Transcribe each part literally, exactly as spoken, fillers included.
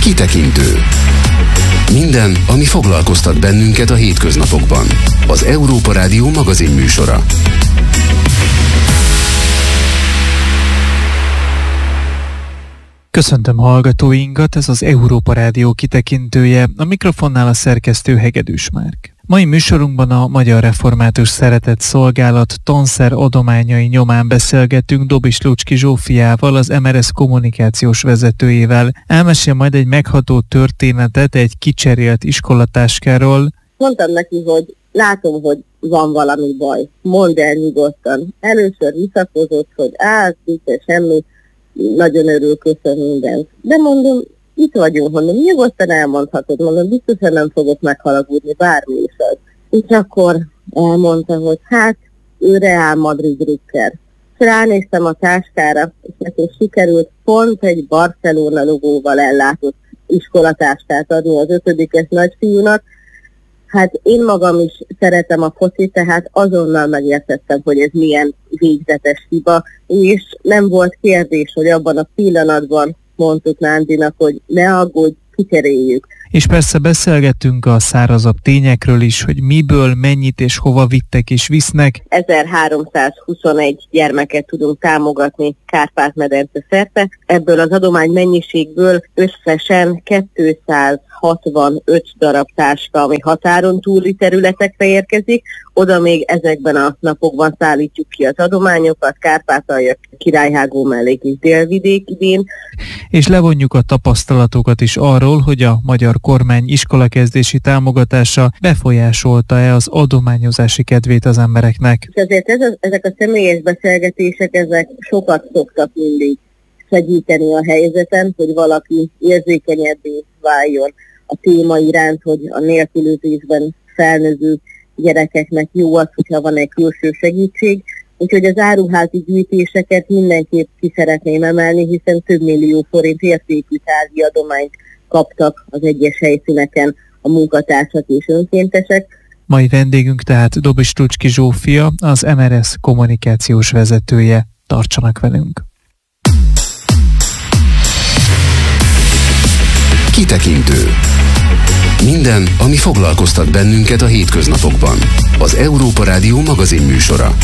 Kitekintő. Minden, ami foglalkoztat bennünket a hétköznapokban. Az Európa Rádió magazin műsora. Köszöntöm hallgatóinkat, ez az Európa Rádió kitekintője, a mikrofonnál a szerkesztő Hegedűs Márk. Mai műsorunkban a Magyar Református Szeretett Szolgálat tanszer adományai nyomán beszélgetünk Dobis Lucski Zsófiával, az em er es kommunikációs vezetőjével. Elmesél majd egy megható történetet egy kicserélt iskolatáskáról. Mondtam neki, hogy látom, hogy van valami baj. Mondd el nyugodtan. Először visszakozott, hogy á, nincs semmi, nagyon örül, köszön mindent. De mondom, itt vagyunk, mondom, nyugodtan elmondhatod, mondom, biztosan nem fogok meghalagudni, bármi is az. És akkor elmondta, hogy hát, ő Real Madrid drukker. És ránéztem a táskára, és nekem sikerült pont egy Barcelona logóval ellátott iskolatáskát adni az ötödikes nagyfiúnak. Hát én magam is szeretem a focit, tehát azonnal megértettem, hogy ez milyen végzetes hiba, és nem volt kérdés, hogy abban a pillanatban mondtuk Nándinak, hogy ne aggódj, kicseréljük. És persze beszélgettünk a szárazabb tényekről is, hogy miből, mennyit és hova vittek és visznek. ezerháromszázhuszonegy gyermeket tudunk támogatni Kárpát-medence szerte. Ebből az adomány mennyiségből összesen kétszázhatvanöt darab táska, ami határon túli területekre érkezik. Oda még ezekben a napokban szállítjuk ki az adományokat, Kárpátaljak, Királyhágó mellék és Délvidék idén. És levonjuk a tapasztalatokat is arról, hogy a magyar kormány iskolakezdési támogatása befolyásolta-e az adományozási kedvét az embereknek. És ezért ez a, ezek a személyes beszélgetések, ezek sokat szoktak mindig segíteni a helyzeten, hogy valaki érzékenyebbé váljon a téma iránt, hogy a nélkülözésben felnövő gyerekeknek jó az, hogyha van egy külső segítség. Úgyhogy az áruházi gyűjtéseket mindenképp ki szeretném emelni, hiszen több millió forint értékű tárgyi adományt kaptak az egyes helyszíneken a munkatársak és önkéntesek. Mai vendégünk tehát Dobis Lucski Zsófia, az em er es kommunikációs vezetője. Tartsanak velünk! Kitekintő. Minden, ami foglalkoztat bennünket a hétköznapokban. Az Európa Rádió magazin műsora.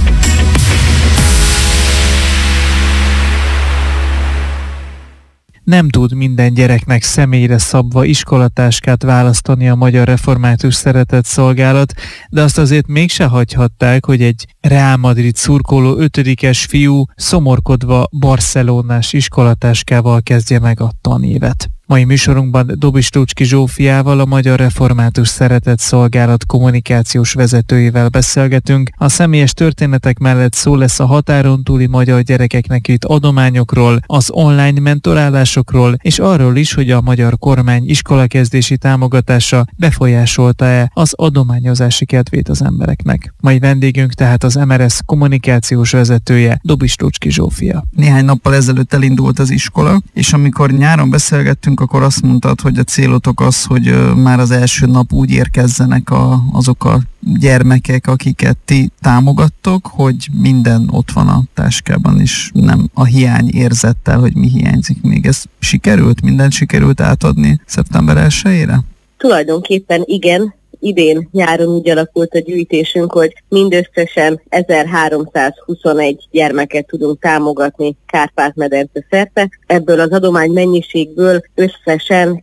Nem tud minden gyereknek személyre szabva iskolatáskát választani a Magyar Református Szeretett Szolgálat, de azt azért mégse hagyhatták, hogy egy Real Madrid szurkoló ötödikes fiú szomorkodva barcelonás iskolatáskával kezdje meg a tanévet. Mai műsorunkban Dobis Lucski Zsófiával, a Magyar Református Szeretett Szolgálat kommunikációs vezetőjével beszélgetünk. A személyes történetek mellett szó lesz a határon túli magyar gyerekeknek itt adományokról, az online mentorálásokról, és arról is, hogy a magyar kormány iskolakezdési támogatása befolyásolta-e az adományozási kedvét az embereknek. Mai vendégünk tehát az em er es kommunikációs vezetője, Dobis Lucski Zsófia. Néhány nappal ezelőtt elindult az iskola, és amikor nyáron beszélgettünk, akkor azt mondtad, hogy a célotok az, hogy már az első nap úgy érkezzenek a, azok a gyermekek, akiket ti támogattok, hogy minden ott van a táskában, és nem a hiány érzettel, hogy mi hiányzik még. Ez sikerült? Mindent sikerült átadni szeptember elsejére? Tulajdonképpen igen. Idén nyáron úgy alakult a gyűjtésünk, hogy mindösszesen ezerháromszázhuszonegy gyermeket tudunk támogatni Kárpát-medence szerte. Ebből az adomány mennyiségből összesen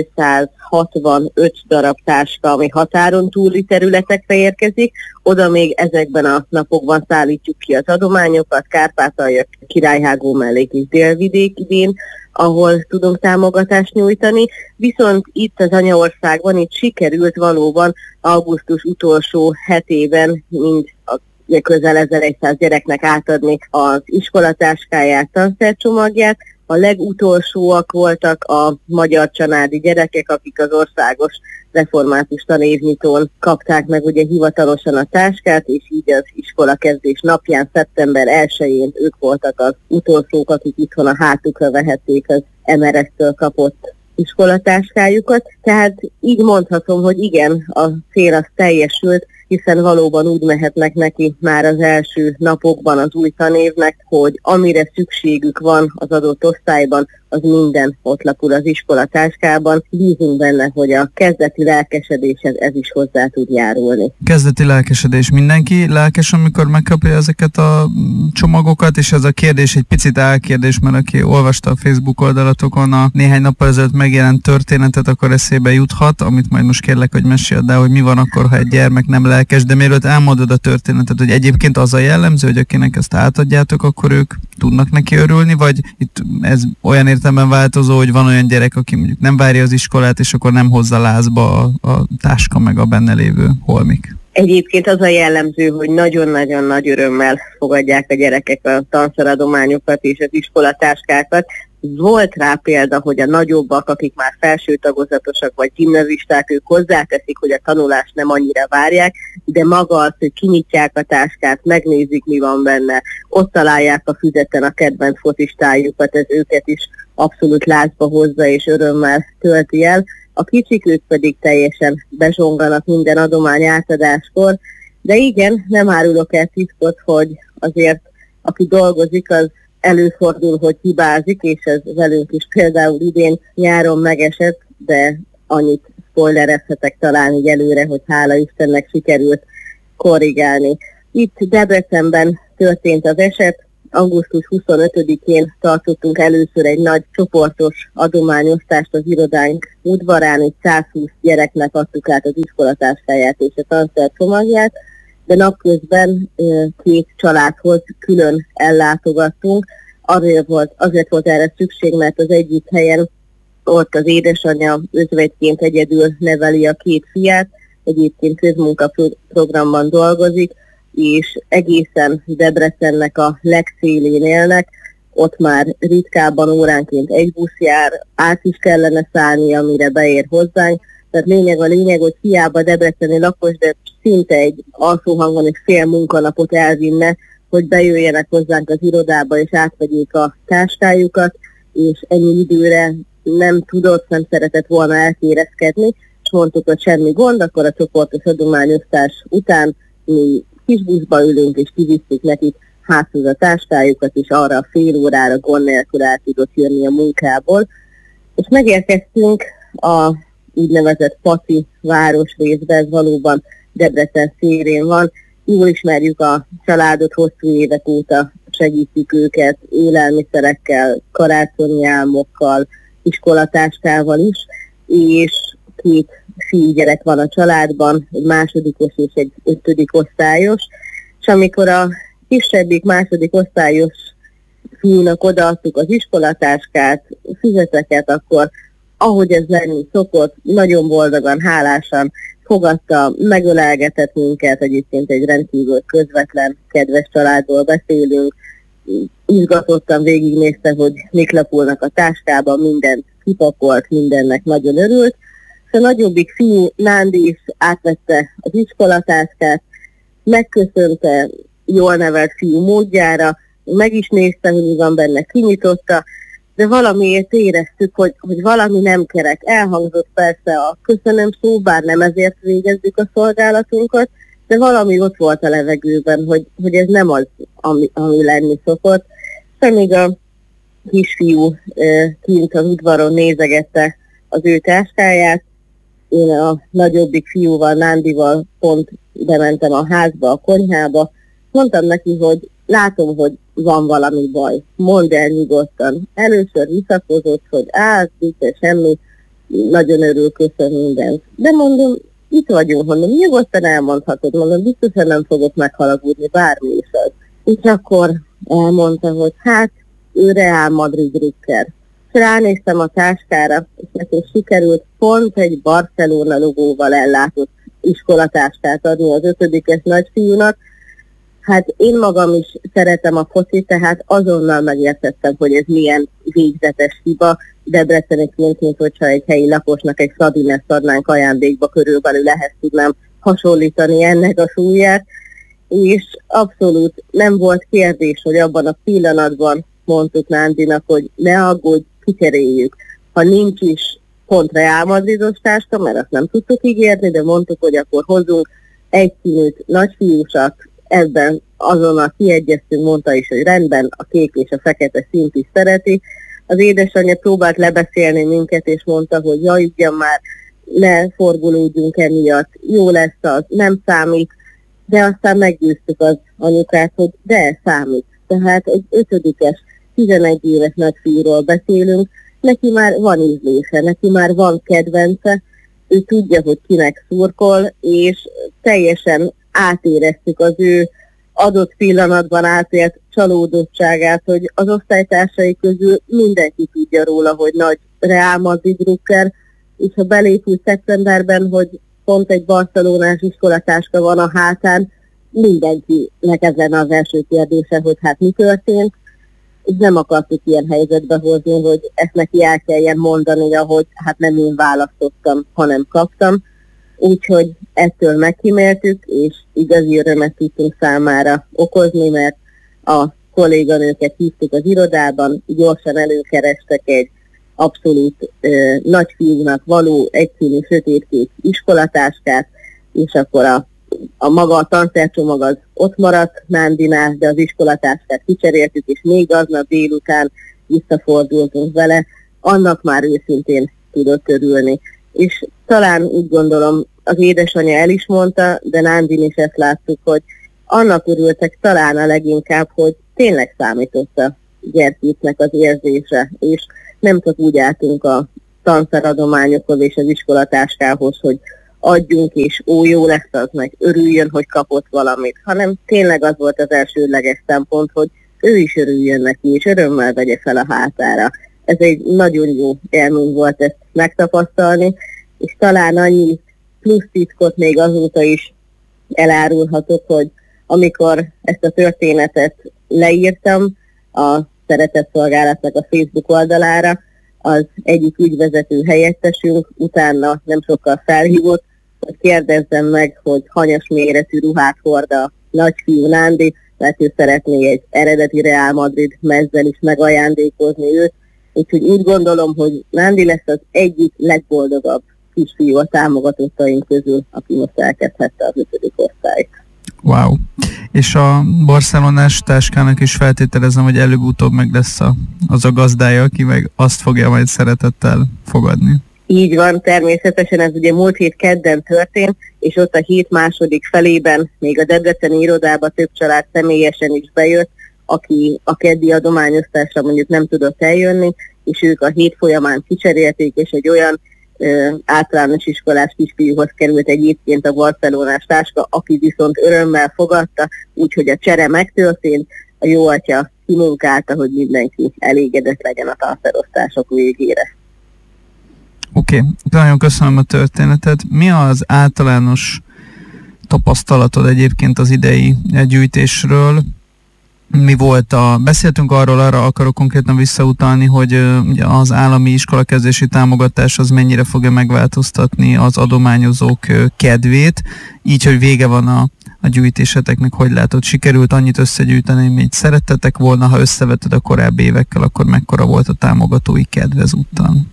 kétszázhatvanöt darab táska, ami határon túli területekre érkezik. Oda még ezekben a napokban szállítjuk ki az adományokat, Kárpátaljak, Királyhágó mellék és Délvidék idén, ahol tudunk támogatást nyújtani, viszont itt az anyaországban itt sikerült valóban augusztus utolsó hetében mind a közel ezerszáz gyereknek átadni az iskolatáskáját, tanszercsomagját. A legutolsóak voltak a magyar családi gyerekek, akik az országos református tanévnyitón kapták meg ugye hivatalosan a táskát, és így az iskolakezdés napján, szeptember elsején ők voltak az utolsók, akik itthon a hátukra vehették az em er es-től kapott iskolatáskájukat. Tehát így mondhatom, hogy igen, a cél az teljesült, hiszen valóban úgy mehetnek neki már az első napokban az új tanévnek, hogy amire szükségük van az adott osztályban, az minden ott lapul az iskolatáskában. Bízunk benne, hogy a kezdeti lelkesedéshez ez is hozzá tud járulni. Kezdeti lelkesedés. Mindenki lelkes, amikor megkapja ezeket a csomagokat, és ez a kérdés egy picit álkérdés, mert aki olvasta a Facebook oldalatokon a néhány nappal ezelőtt megjelent történetet, akkor eszébe juthat, amit majd most kérlek, hogy meséld el, hogy mi van akkor, ha egy gyermek nem lelkes, de mielőtt elmondod a történetet, hogy egyébként az a jellemző, hogy akinek ezt átadjátok, akkor ők tudnak neki örülni, vagy itt ez olyan értelemben változó, hogy van olyan gyerek, aki mondjuk nem várja az iskolát, és akkor nem hozza lázba a, a táska meg a benne lévő holmik? Egyébként az a jellemző, hogy nagyon-nagyon nagy örömmel fogadják a gyerekek a tanszaradományokat és az iskolatáskákat. Volt rá példa, hogy a nagyobbak, akik már felső tagozatosak vagy gimnazisták, ők hozzáteszik, hogy a tanulást nem annyira várják, de maga az, hogy kinyitják a táskát, megnézik, mi van benne, ott találják a füzeten a kedvenc focistájukat, ez őket is abszolút lázba hozza és örömmel tölti el. A kicsik ők pedig teljesen bezsonganak minden adomány átadáskor, de igen, nem árulok el titkot, hogy azért aki dolgozik, az előfordul, hogy hibázik, és ez velünk is például idén nyáron megesett, de annyit spoilerezhetek talán így előre, hogy hála Istennek sikerült korrigálni. Itt Debrecenben történt az eset, augusztus huszonötödikén tartottunk először egy nagy csoportos adományosztást az irodánk udvarán, itt százhúsz gyereknek adtuk át az iskolatáskáját és a tanszert csomagját, de napközben két családhoz külön ellátogattunk. Azért volt, azért volt erre szükség, mert az egyik helyen ott az édesanyja özvegyként egyedül neveli a két fiát, egyébként közmunkaprogramban dolgozik, és egészen Debrecennek a legszélén élnek, ott már ritkábban óránként egy busz jár, át is kellene szállni, amire beér hozzánk. Tehát lényeg a lényeg, hogy hiába debreceni lakos, de szinte egy alsóhangon egy fél munkanapot elvinne, hogy bejöjjenek hozzánk az irodába, és átvegyék a táskájukat, és ennyi időre nem tudott, nem szeretett volna elkérezkedni, és mondtuk, hogy semmi gond, akkor a csoportos adományosztás után mi kis buszba ülünk, és kivisszük nekik házhoz a táskájukat, és arra a fél órára gond nélkül el tudott jönni a munkából. És megérkeztünk a úgynevezett Paci városrészbe, ez valóban Debrecen szélén van. Jól ismerjük a családot, hosszú évek óta segítjük őket élelmiszerekkel, karácsonyi álmokkal, iskolatáskával is, és két fiúgyerek van a családban, egy másodikos és egy ötödik osztályos, és amikor a kisebbik második osztályos fiúnak odaadtuk az iskolatáskát, füzeteket, akkor ahogy ez lenni szokott, nagyon boldogan, hálásan fogadta, megölelgetett minket, egyébként egy rendkívül közvetlen, kedves családról beszélünk, izgatottan végignézte, hogy mik lapulnak a táskában, mindent kipakolt, mindennek nagyon örült. És a nagyobbik fiú, Nándi is átvette az iskolatáskát, megköszönte jól nevelt fiú módjára, meg is nézte, hogy mi van benne, kinyitotta, de valamiért éreztük, hogy, hogy valami nem kerek. Elhangzott persze a köszönöm szó, bár nem ezért végezzük a szolgálatunkat, de valami ott volt a levegőben, hogy, hogy ez nem az, ami, ami lenni szokott. És amíg a kisfiú e, kint az udvaron nézegette az ő táskáját, én a nagyobbik fiúval, Nándival pont bementem a házba, a konyhába, mondtam neki, hogy látom, hogy van valami baj, mondd el nyugodtan. Először visszakozott, hogy á, itt semmi, nagyon örül, köszön mindent. De mondom, itt vagyunk, mondom, nyugodtan elmondhatod, mondom, biztosan nem fogok meghalagudni, bármi is az. És akkor elmondta, hogy hát, ő Real Madrid drukker. És ránéztem a táskára, és nekem sikerült pont egy Barcelona logóval ellátott iskolatáskát adni az ötödikes nagyfiúnak. Hát én magam is szeretem a focit, tehát azonnal megértettem, hogy ez milyen végzetes hiba. Debreceneként, mint hogyha egy helyi lakosnak egy Szabinest adnánk ajándékba, körülbelül ehhez tudnám hasonlítani ennek a súlyát. És abszolút nem volt kérdés, hogy abban a pillanatban mondtuk Nándinak, hogy ne aggódj, kicseréljük. Ha nincs is pont Real Madridos táska, mert azt nem tudtuk ígérni, de mondtuk, hogy akkor hozzunk egy színűt nagyfiúsat, ebben azonnal kiegyeztünk, mondta is, hogy rendben, a kék és a fekete színt is szereti, Az édesanyja próbált lebeszélni minket, és mondta, hogy jaj, ugyan már, ne forgolódjunk emiatt, jó lesz az, nem számít, de aztán meggyőztük az anyukát, hogy de számít. Tehát egy ötödikes, tizenegy éves nagyfiúról beszélünk, neki már van ízlése, neki már van kedvence, ő tudja, hogy kinek szurkol, és teljesen átéreztük az ő adott pillanatban átélt csalódottságát, hogy az osztálytársai közül mindenki tudja róla, hogy nagy Real Madrid drukker, és ha belépül szeptemberben, hogy pont egy barcelonás iskolatáska van a hátán, mindenkinek ez lenne az első kérdése, hogy hát mi történt, és nem akartuk ilyen helyzetbe hozni, hogy ezt neki el kelljen mondania, hogy hát nem én választottam, hanem kaptam. Úgyhogy ettől megkíméltük, és igazi örömet tudtunk számára okozni, mert a kolléganőket hívtuk az irodában, gyorsan előkerestek egy abszolút ö, nagyfiúnak való egyszínű sötétkék iskolatáskát, és akkor a, a maga a tanszercsomag az ott maradt Nándinál, de az iskolatáskát kicseréltük, és még aznap délután visszafordultunk vele, annak már őszintén tudott örülni. És talán úgy gondolom, az édesanyja el is mondta, de Nándin is ezt láttuk, hogy annak örültek talán a leginkább, hogy tényleg számított a gyerkőcnek az érzése, és nem csak úgy álltunk a tanszeradományokhoz és az iskolatáskához, hogy adjunk, és ó, jó lesz az, meg örüljön, hogy kapott valamit, hanem tényleg az volt az elsődleges szempont, hogy ő is örüljön neki, és örömmel vegye fel a hátára. Ez egy nagyon jó élmény volt ezt megtapasztalni, és talán annyi plusz titkot még azóta is elárulhatok, hogy amikor ezt a történetet leírtam a Szeretetszolgálatnak a Facebook oldalára, az egyik ügyvezető helyettesünk utána nem sokkal felhívott, hogy kérdezzem meg, hogy hanyas méretű ruhát hord a nagyfiú Nándi, mert ő szeretné egy eredeti Real Madrid mezzel is megajándékozni őt, úgyhogy úgy gondolom, hogy Nándi lesz az egyik legboldogabb kisfiú a támogatottaink közül, aki most elkezdhette az ötödik osztályt. Wow. És a barcelonás táskának is feltételezem, hogy előbb-utóbb meg lesz a, az a gazdája, aki meg azt fogja majd szeretettel fogadni. Így van, természetesen ez ugye múlt hét kedden történt, és ott a hét második felében még a debreceni irodába több család személyesen is bejött, aki a keddi adományosztásra mondjuk nem tudott eljönni, és ők a hét folyamán kicserélték, és egy olyan ö, általános iskolás kisfiúhoz került egyébként a barcelonás táska, aki viszont örömmel fogadta, úgyhogy a csere megtörtént, a jó atya kimunkálta, hogy mindenki elégedett legyen a tanszerosztások végére. Oké, okay. Nagyon köszönöm a történetet. Mi az általános tapasztalatod egyébként az idei gyűjtésről? Mi volt a... Beszéltünk arról, arra akarok konkrétan visszautalni, hogy ugye az állami iskolakezdési támogatás az mennyire fogja megváltoztatni az adományozók kedvét, így, hogy vége van a, a gyűjtéseteknek, hogy látod, sikerült annyit összegyűjteni, mint szerettetek volna, ha összeveted a korábbi évekkel, akkor mekkora volt a támogatói kedv ezúttal?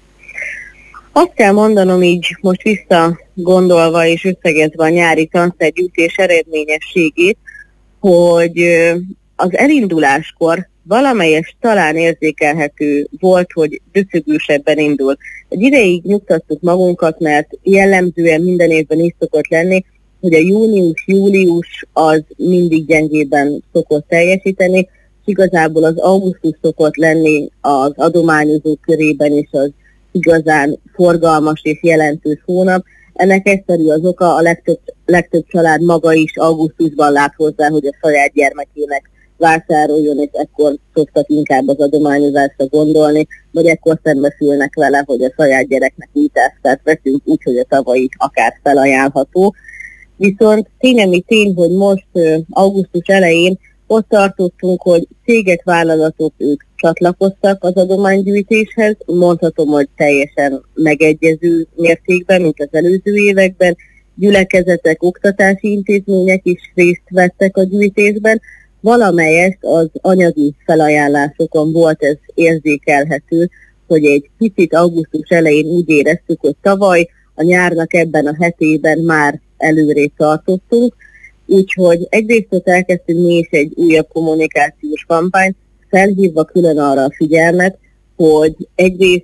Azt kell mondanom így most visszagondolva és összegezve a nyári tanszergyűjtés eredményességét, hogy az elinduláskor valamelyes talán érzékelhető volt, hogy döcögősebben indul. Egy ideig nyugtattuk magunkat, mert jellemzően minden évben is szokott lenni, hogy a június-július az mindig gyengében szokott teljesíteni, és igazából az augusztus szokott lenni az adományozók körében is az igazán forgalmas és jelentős hónap. Ennek egyszerű az oka, a legtöbb, legtöbb család maga is augusztusban lát hozzá, hogy a saját gyermekének vásároljon, és ekkor szoktak inkább az adományozásra gondolni, vagy ekkor szembesülnek vele, hogy a saját gyereknek új táskát veszünk, úgyhogy a tavalyi akár felajánlható. Viszont tényemi tény, hogy most augusztus elején ott tartottunk, hogy cégek, vállalatok, ők csatlakoztak az adománygyűjtéshez, mondhatom, hogy teljesen megegyező mértékben, mint az előző években, gyülekezetek, oktatási intézmények is részt vettek a gyűjtésben, valamelyest az anyagi felajánlásokon volt ez érzékelhető, hogy egy picit augusztus elején úgy éreztük, hogy tavaly a nyárnak ebben a hetében már előrébb tartottunk, úgyhogy egyrészt ott elkezdtünk mi is egy újabb kommunikációs kampányt, felhívva külön arra a figyelmet, hogy egyrészt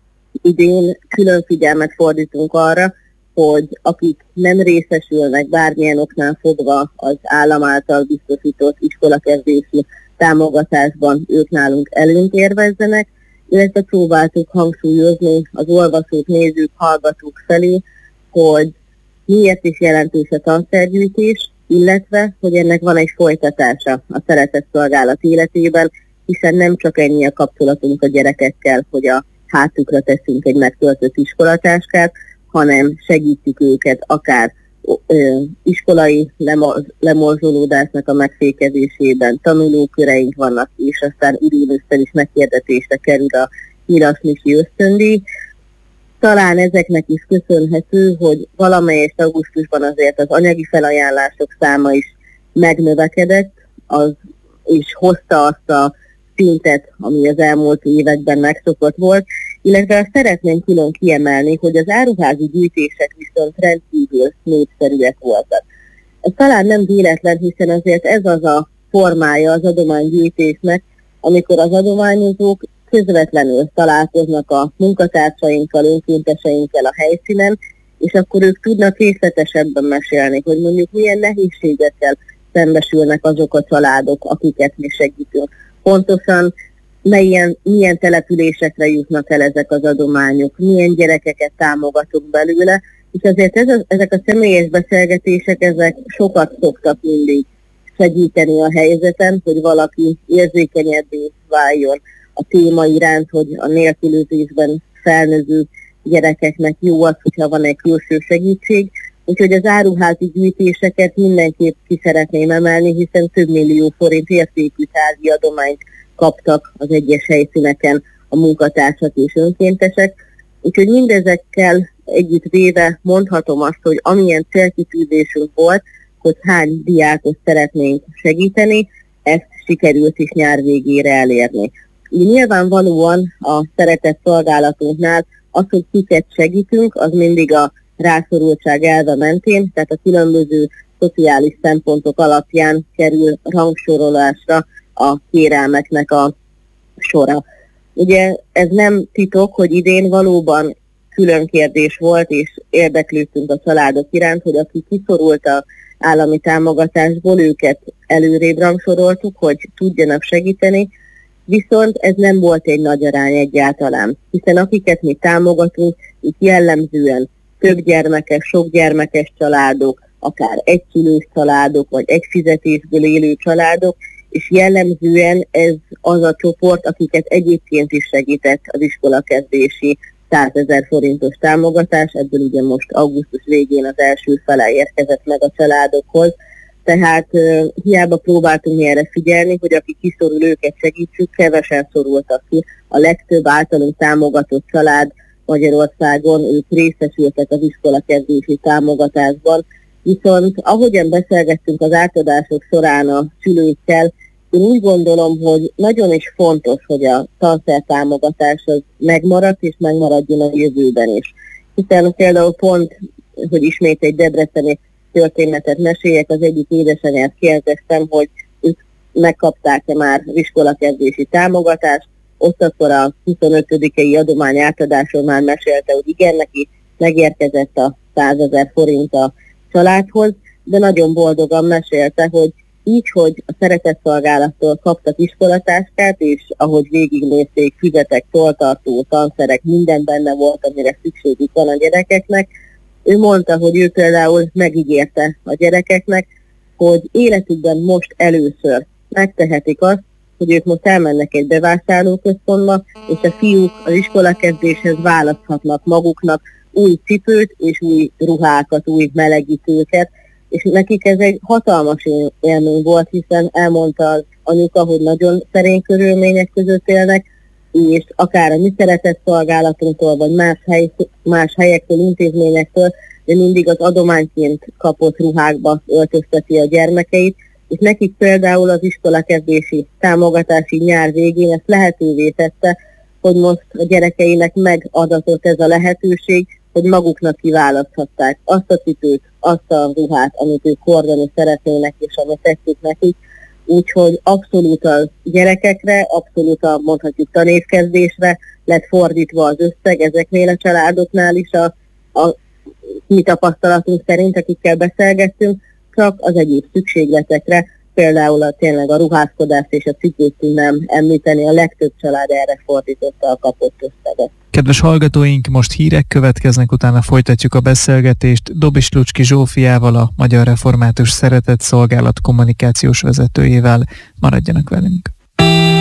idén külön figyelmet fordítunk arra, hogy akik nem részesülnek bármilyen oknál fogva az állam által biztosított iskolakezdési támogatásban, ők nálunk előnyt érvezzenek, illetve próbáltuk hangsúlyozni az olvasók, nézők, hallgatók felé, hogy miért is jelentős a tanszergyűjtés, illetve, hogy ennek van egy folytatása a Szeretett Szolgálat életében, hiszen nem csak ennyi a kapcsolatunk a gyerekekkel, hogy a hátukra teszünk egy megtöltött iskolatáskát, hanem segítjük őket akár ö, iskolai lemorzsolódásnak a megfékezésében, tanulóköreink vannak, és aztán idén is meghirdetésre kerül a Nyilas Misi ösztöndíj. Talán ezeknek is köszönhető, hogy valamelyest augusztusban azért az anyagi felajánlások száma is megnövekedett, az és hozta azt a szintet, ami az elmúlt években megszokott volt, illetve azt szeretném külön kiemelni, hogy az áruházi gyűjtések viszont rendkívül népszerűek voltak. Ez talán nem véletlen, hiszen azért ez az a formája az adománygyűjtésnek, amikor az adományozók közvetlenül találkoznak a munkatársainkkal, önkénteseinkkel a helyszínen, és akkor ők tudnak részletesebben mesélni, hogy mondjuk milyen nehézségekkel szembesülnek azok a családok, akiket mi segítünk. Pontosan milyen, milyen településekre jutnak el ezek az adományok, milyen gyerekeket támogatunk belőle, és azért ez a, ezek a személyes beszélgetések, ezek sokat szoktak mindig segíteni a helyzeten, hogy valaki érzékenyebbé váljon a téma iránt, hogy a nélkülözésben felnőző gyerekeknek jó az, hogyha van egy külső segítség. Úgyhogy az áruházi gyűjtéseket mindenképp ki szeretném emelni, hiszen több millió forint értékű tárgyi adományt kaptak az egyes helyszíneken a munkatársak és önkéntesek. Úgyhogy mindezekkel együtt véve mondhatom azt, hogy amilyen célkitűzésünk volt, hogy hány diákot szeretnénk segíteni, ezt sikerült is nyár végére elérni. Így nyilvánvalóan a Szeretett Szolgálatunknál az, hogy kiket segítünk, az mindig a rászorultság elve mentén, tehát a különböző szociális szempontok alapján kerül rangsorolásra a kérelmeknek a sora. Ugye ez nem titok, hogy idén valóban külön kérdés volt, és érdeklődtünk a családok iránt, hogy aki kiszorult az állami támogatásból, őket előrébb rangsoroltuk, hogy tudjanak segíteni, viszont ez nem volt egy nagy arány egyáltalán, hiszen akiket mi támogatunk, itt jellemzően több gyermekes, sok gyermekes családok, akár egyszülős családok, vagy egy fizetésből élő családok, és jellemzően ez az a csoport, akiket egyébként is segített az iskolakezdési százezer forintos támogatás, ebből ugye most augusztus végén az első fele érkezett meg a családokhoz, tehát uh, hiába próbáltunk mi erre figyelni, hogy aki kiszorul, őket segítsük, kevesen szorultak ki. A legtöbb általunk támogatott család Magyarországon, ők részesültek az iskolakezdési támogatásban, viszont ahogyan beszélgettünk az átadások során a szülőkkel, én úgy gondolom, hogy nagyon is fontos, hogy a tanszertámogatás az megmaradt és megmaradjon a jövőben is. Hiszen például pont, hogy ismét egy debreceni történetet meséljek, az egyik édesanyát kérdeztem, hogy ők megkapták-e már iskolakezdési támogatást, ott akkor a huszonötödikei adomány átadáson már mesélte, hogy igen, neki megérkezett a százezer forint a családhoz, de nagyon boldogan mesélte, hogy így, hogy a Szeretett Szolgálattól kaptak iskolatáskát, és ahogy végignézték, füzetek, tolltartó, tanszerek, minden benne volt, amire szükségük van a gyerekeknek. Ő mondta, hogy ő például megígérte a gyerekeknek, hogy életükben most először megtehetik azt, hogy ők most elmennek egy bevásárlóközpontba, és a fiúk az iskolakezdéshez választhatnak maguknak új cipőt és új ruhákat, új melegítőket, és nekik ez egy hatalmas élmény volt, hiszen elmondta az anyuka, hogy nagyon szerény körülmények között élnek, és akár a mi Szeretett Szolgálatunktól, vagy más, hely, más helyektől, intézményektől, de mindig az adományként kapott ruhákba öltözteti a gyermekeit, és nekik például az iskolakezdési támogatási nyár végén ezt lehetővé tette, hogy most a gyerekeinek megadatott ez a lehetőség, hogy maguknak kiválaszthatták azt a cipőt, azt a ruhát, amit ők hordani szeretnének, és amit tetszik nekik. úgyhogy abszolút a gyerekekre, abszolút a mondhatjuk tanévkezdésre lett fordítva az összeg, ezeknél a családoknál is a, a mi tapasztalatunk szerint, akikkel beszélgettünk, csak az egyéb szükségletekre, például a, tényleg a ruházkodást és a cipőt tudnám említeni, a legtöbb család erre fordította a kapott összeget. Kedves hallgatóink, most hírek következnek, utána folytatjuk a beszélgetést Dobis Lucski Zsófiával, a Magyar Református Szeretett Szolgálat kommunikációs vezetőjével. Maradjanak velünk!